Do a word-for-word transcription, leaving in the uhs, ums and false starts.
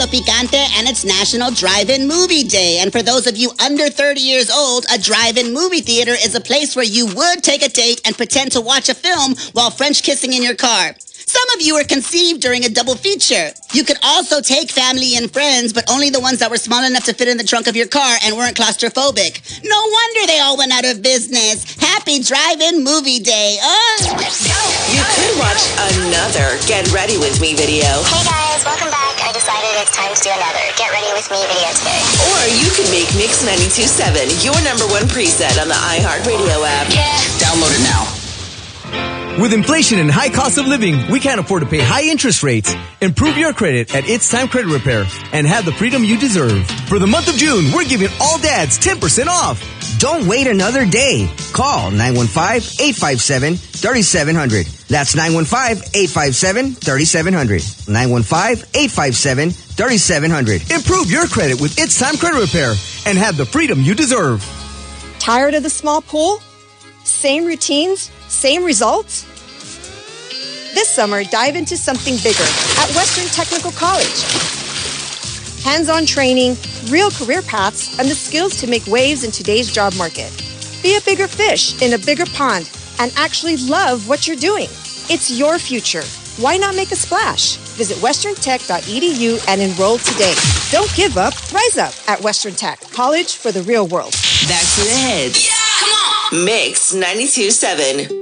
Mercado Picante, and it's National Drive-In Movie Day. And for those of you under thirty years old, a drive-in movie theater is a place where you would take a date and pretend to watch a film while French kissing in your car. Some of you were conceived during a double feature. You could also take family and friends, but only the ones that were small enough to fit in the trunk of your car and weren't claustrophobic. No wonder they all went out of business. Happy Drive-In Movie Day. Uh. You could watch another Get Ready With Me video. Hey guys, welcome back. I decided it's time to do another Get Ready With Me video today. Or you could make Mix ninety-two point seven your number one preset on the iHeartRadio app. Yeah. Download it now. With inflation and high cost of living, we can't afford to pay high interest rates. Improve your credit at It's Time Credit Repair and have the freedom you deserve. For the month of June, we're giving all dads ten percent off. Don't wait another day. Call nine one five, eight five seven, three seven zero zero. That's nine one five, eight five seven, three seven zero zero. nine one five, eight five seven, three seven zero zero. Improve your credit with It's Time Credit Repair and have the freedom you deserve. Tired of the small pool? Same routines? Same results? This summer, dive into something bigger at Western Technical College. Hands-on training, real career paths, and the skills to make waves in today's job market. Be a bigger fish in a bigger pond and actually love what you're doing. It's your future. Why not make a splash? Visit western tech dot e d u and enroll today. Don't give up, rise up at Western Tech, college for the real world. Back to the heads. Yeah, come on. Mix ninety-two point seven.